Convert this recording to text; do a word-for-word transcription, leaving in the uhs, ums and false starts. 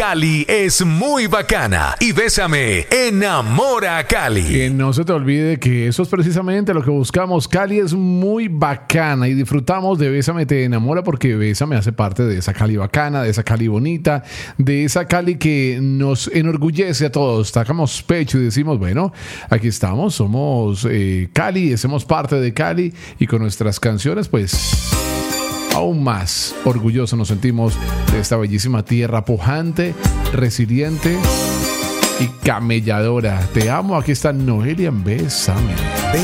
Cali es muy bacana y Bésame enamora a Cali. Que no se te olvide que eso es precisamente lo que buscamos. Cali es muy bacana y disfrutamos de Bésame te enamora porque Bésame hace parte de esa Cali bacana, de esa Cali bonita, de esa Cali que nos enorgullece a todos. Sacamos pecho y decimos, bueno, aquí estamos, somos eh, Cali, hacemos parte de Cali y con nuestras canciones pues aún más orgullosos nos sentimos de esta bellísima tierra pujante, resiliente y camelladora. Te amo, aquí está Noelia en Bésame.